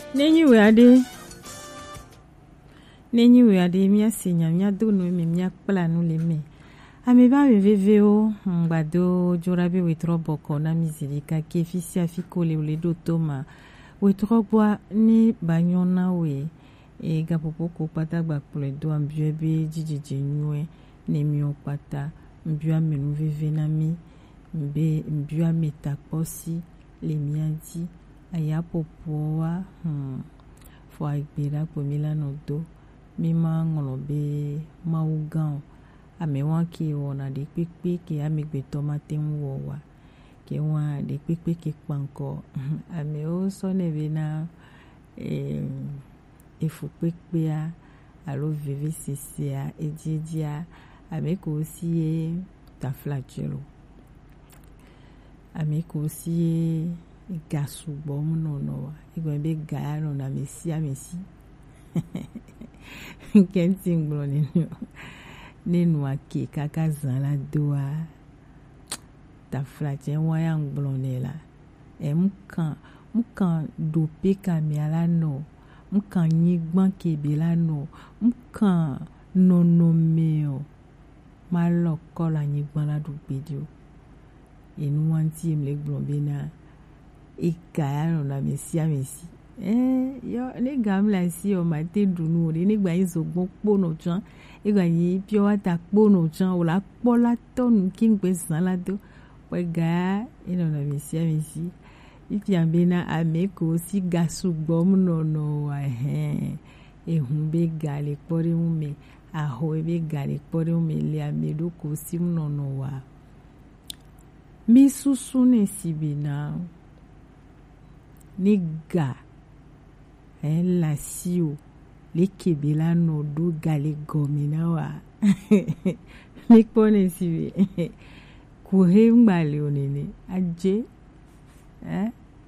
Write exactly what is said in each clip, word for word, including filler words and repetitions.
Nenyi we ade. Nenyi we ade mi asenya mi adonu mi mi akpla nu le me. Ame ba me veve o ngbado jorabe we troboko na mizilika ke fisi afiko le le do toma. We trogwa ni banyona we e gapopoko pata gba kule do ambiebe jijiji nywe ne mi opata mbia menu veve na mi mbe mbia metaposi le miadi aya popoa hmm fo agbera po milano do mi ma ngolobe maugan ame wan ki wona de pepe ke amigbe tomate nwo wa ke wan de pepe ke panko ame o so ne bena eh efu pepe a alo vivi sisia ejijia ame ko si ta flagelo ame ko si gasu bom no no igwe be ga no na mesi amesi kenting bloni nenu ake kaka zala doa ta flagel waya nglonela e mkan mkan dope kamiala no mkan nyigban kebela no mkan nono meo malo kola nyigban la dupedio enu wanti emle glombe na ikaya no na mesi amesi eh yo le gamla si o mate dunu re nígbà yin zogbon pono chan igba yin pure water pono chan o la pola ton king pe san la do we ga ino na mesi amesi ifi ambena ameko si gasu gbom no no wa eh ehun be gale pore mu me aho be gale pore mu me le amedo ko si no no wa mi susu ne sibina niga eh la sio le kebela no do gale gomina wa mi pone sibi ku he ngbale onene aje eh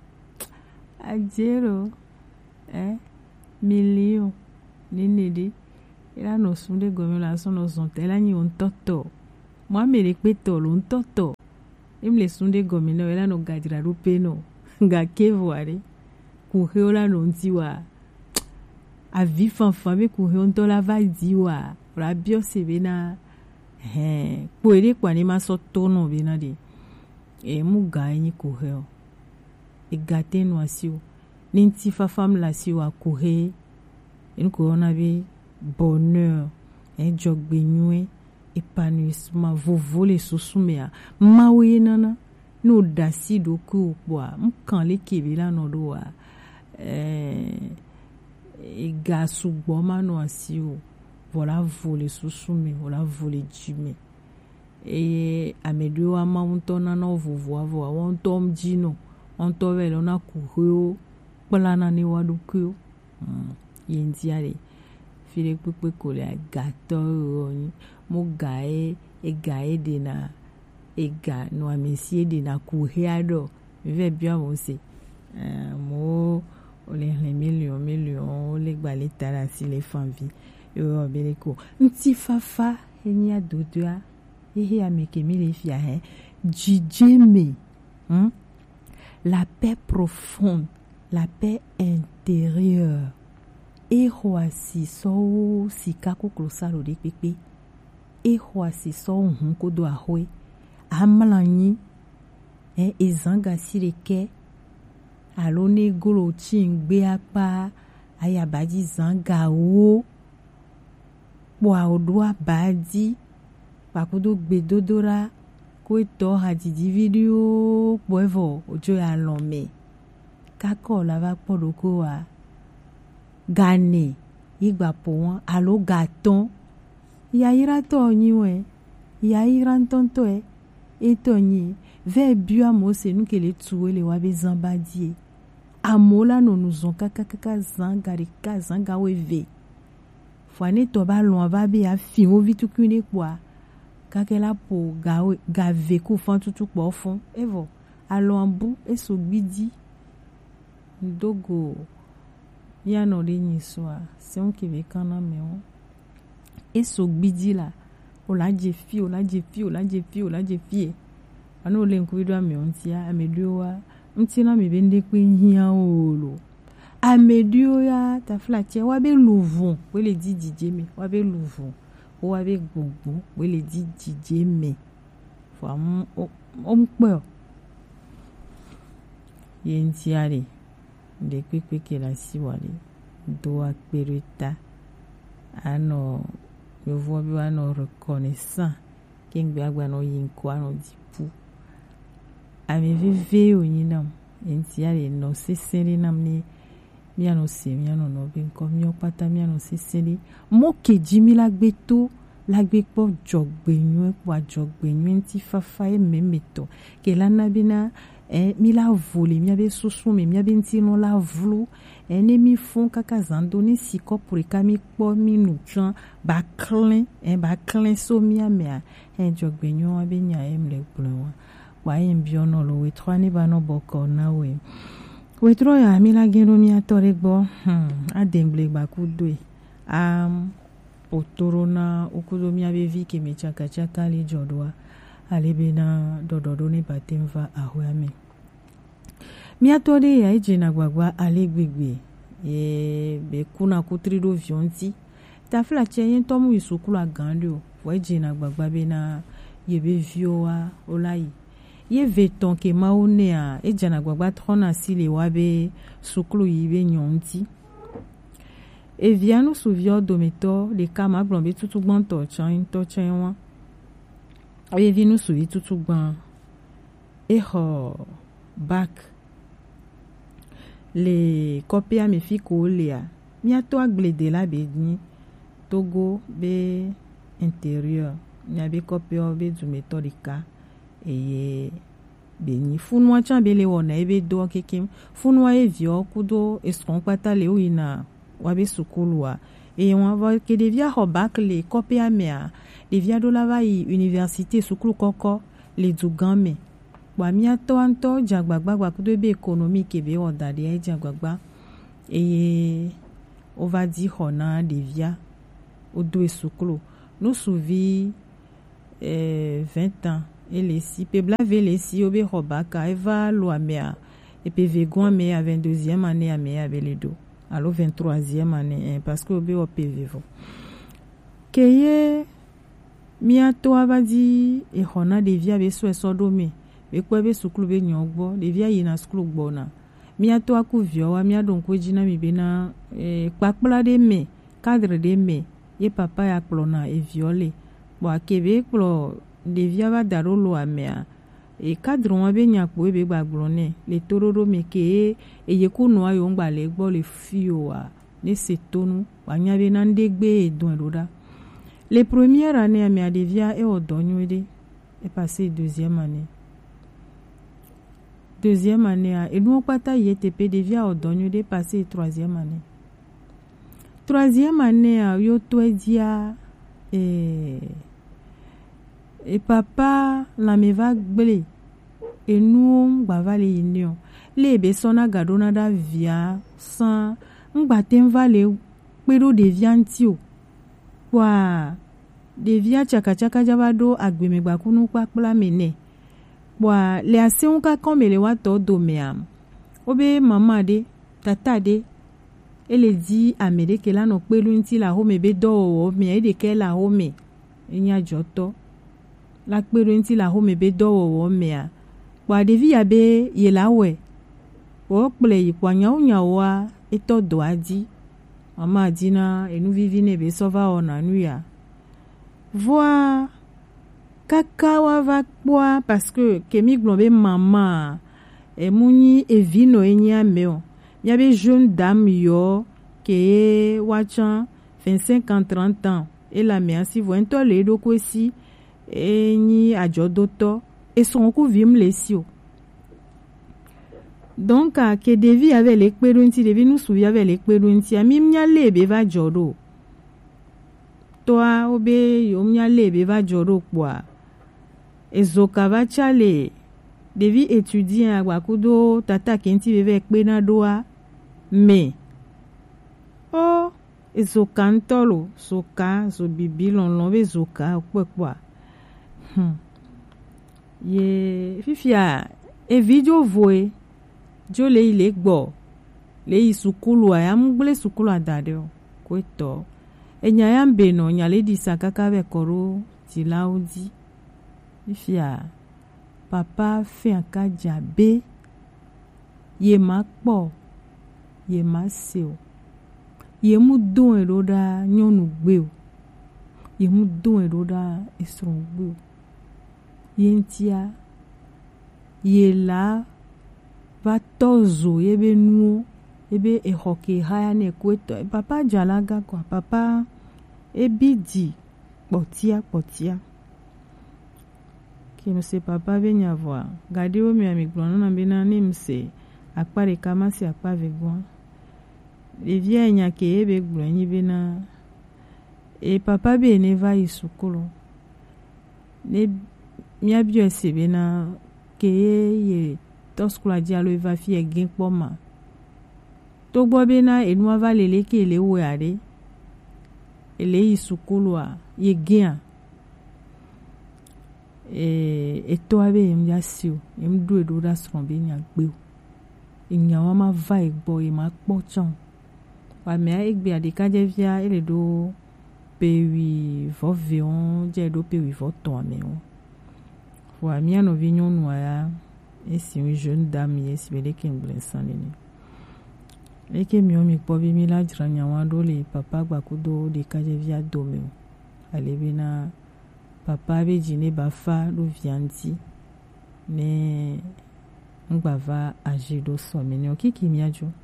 ajero eh million ninidi ila no sunde gomina so no son tela ni on toto moi me le peto lo toto im le sunde gomina ila no gadira rupe no nga kevoare ku he ola no ntiwa a vi fanfan be ku he on to la va diwa ra bio sebena eh po ere kwa ni ma so to no be na de e mu ga yin ku he o e gate no asio ni nti fa fam la si wa ku he en ko na be bonheur e jogbe nyue épanouissement vovo le susumea mawe nana no dasi do ku kwa mkan le kebela no do wa eh e gasu gboma no asio voilà voler susume voilà voler jime e amedo ama untona no vovo avo won tom jino on to velo na kuho plana ni waduku yindiare fire pepe ko le gato mo gae e gae de na ega no amesie de na kuheado vive bien mo se euh mo ole le million million le gbale tara si le fanvi yo beleko nti fafa enya dodua ehe ameke mi le fia he jijeme hmm? La paix profonde, la paix intérieure e hoasi so sikako klosalo de pepe e hoasi so hun ko do ahoe amalanyi eh ezanga sireke alone golo chingbe apa ayabaji zanga wo wa odwa baji pakodo gbedodora ko to hadidi video poevo ojo ya lome kako la va podoko wa gane igba po won alo gaton ya ira to yin we ya ira ntonto e eto yin ve bua mo se nu kele tuwe le wa be zambadie amola no nous on kaka kaka zanga ri ka zanga we ve fane to ba lo va be a fi mo vitu kune kwa kakela po ga ga ve ku fan tutu po fun evo alo ambu eso gbidi dogo ya no le yin so a se on ki ve kan na me won eso gbidi la o la je fi o la je fi o la je fi o la je fi ano le nku do ame on ti a ame do wa nti na me be nde pe hian o lo amedio ya ta flatie wa be louvon we le di dj me wa be louvon wa be gbogbo we le di dj me fo am o mpe yenti ale de pepe ke la si wale do akperita ano yo vo bi ano reconnaissant kengbe agba no yinko ano dipu ame vive onina yenti ale no sesere namni miano se miano no bin ko mi opata miano sesere mo keji mi la gbe to la gbe po jogbenyu e po jogbenyu nti fafa e memeto ke la nabina eh mi la vole mi abe susu mi mi abe ntino la vlu ene mi fon kaka zando ni siko pour ka mi po mi nu chan ba clean eh ba clean so mi amea en jogbenyu abe nya em le plan wa yen bi ono lo we trois ni ba no boko na we we tro ya mi la gero mi atore gbo hmm a demble gba ku do am otorona okudo mi abe vi ke me chaka chaka le jodwa alebena dododo ni batemva ahwami mi atode ya ije na gbagba alegbegbe e be kuna kutrido vionti ta fla chen tomu isukulu agando wa ije na gbagba be na yebe vioa olai ye veton ke maone a ije na gbagba trona sile wa be sukulu yibe nyonti e viano suvio dometo de kama blombe tutu gbonto chan to chan wa oye vi nous suivi tout tout ban et ho bac les copies à mes filles coléa mi a to aglede la be ni togo be intérieur ni a be copie be du méthodica et be ni funwa chan be le wona e be do kekim funwa e vio kudo eston pata le uina wa be sukulwa et on va que devia ho bac les copies à mea devia do la vai université sukulu koko le dugame wa mi ato anto jagbagba gba kudo be économique be oda de jagbagba et on va dire hona devia o do sukulu nous souvi euh vingt ans et les si pe blave les si obe robaka eva lo amea et pe vegon me à vingt-deuxième année à me avec les do alors vingt-troisième année parce que obe o pe vivo keye mi ato abadi e hona devia be so esodome be kwa be sukulu be nyogbo devia yina sukulu gbona mi ato akuvio wa mi adon ko jina mi be na e papla de me cadre de me ye papa ya plona e viole bo akebe plo devia ba darolo amea e cadre wa be nyapo be gbagbone le tororo me ke e yekunu ayo ngba le gbo le fio wa ne setonu wa nya be na ndegbe edon loda. Les premières années à Miadevia et au Donyoede est passé deuxième année. Deuxième année à et nous pas taillé T P devia au Donyoede passé troisième année. Troisième année à Yotoedia et et papa la meva blé et nous bava les unions. Les besona gadona da via sans m'batem vale pero deviantio. Wa devia chaka chaka jabado agbemegba kunu papla mene wa le ase unka komele wa to domeam obe mama de tata de ele di amede ke la no pelu nti la home be do o me e de ke la home enya joto la pelu nti la home be do o me a wa devia be ye la we o ple yi kwa nya unya wa eto do adi mama dina enu vivine be sova ona nuya voir kaka wa va kwa parce que kemi glombe mama e muni e vino enya meo ya be jeune dame yo ke wachan vingt-cinq ans trente ans et la mea si vo ento le do kwesi e ni ajodoto e son ku vim lesio. Donc à que devi avec les perunti devi nous souvi avec les perunti a mi mnya lebe va joro toi obe yo mnya lebe va joro kwa ezoka va chale devi étudier a wakudo tata kenti bebe pe na doa mais oh ezoka ntolo soka zo bibi lon lon be zoka kwa kwa hmm ye fifia e video voe jo le ile gbo le yi sukulu ya mgble sukulu adade o kweto enya ya mbe no nya le di sakaka be koro ti laudi ifia papa fe aka jabe ye ma po ye ma se o ye mu don eroda nyonu gbe o ye mu don eroda esron gbe o ye ntia ye la va tozo ye be nuo ebe ehoke haya ne kweto papa jalaga kwa papa ebidi potia potia ki mse papa be nyavoa gade o mi amiglono na bina ni mse akpare kama si akpa vegwa e via nya ke ebe glonyi bina e papa be ne va isukulu ne mia bio ese bina ke ye toskula dialo va fi egin poma to gbo bina enu ava lele ke le wo are ele isukulu a ye gin e eto abe em ya siu em du edo da sron be nya gbe nya wa ma va egbo e ma po chan wa me egbe ade ka je via ele do pewi vo vion je do pewi vo ton me o wa mi ano vignon noya et si une jeune dame yes bele ke mblensan ni e ke mi o mi po bi mi la jranya wa do le papa gba kudo de ka je via do me ale bina papa be jine ba fa do vianti ne ngba va agi do so me ni o kiki mi ajo